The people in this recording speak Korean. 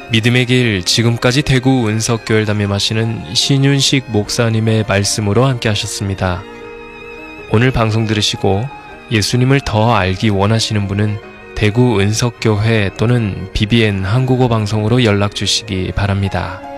믿음의 길, 지금까지 대구 은석교회를 담임하시는 신윤식 목사님의 말씀으로 함께 하셨습니다. 오늘 방송 들으시고 예수님을 더 알기 원하시는 분은 대구 은석교회 또는 BBN 한국어 방송으로 연락 주시기 바랍니다.